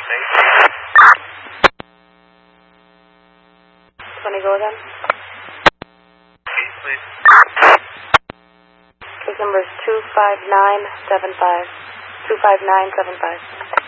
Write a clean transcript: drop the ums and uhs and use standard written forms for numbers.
Let me go again. Please. Case number is 25975. 25975.